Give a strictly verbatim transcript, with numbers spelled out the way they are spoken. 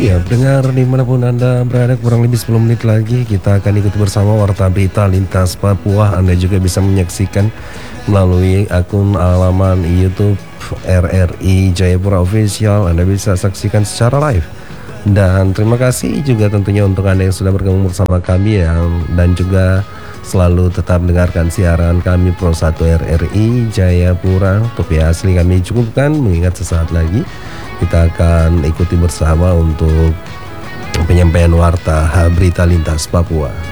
Ya, pendengar dimanapun Anda berada, kurang lebih sepuluh menit lagi kita akan ikuti bersama Warta Berita Lintas Papua. Anda juga bisa menyaksikan melalui akun halaman YouTube R R I Jayapura Official. Anda bisa saksikan secara live. Dan terima kasih juga tentunya untuk Anda yang sudah bergabung bersama kami yang dan juga selalu tetap mendengarkan siaran kami Pro satu R R I Jayapura. Topik asli kami cukupkan, mengingat sesaat lagi kita akan ikuti bersama untuk penyampaian warta berita lintas Papua.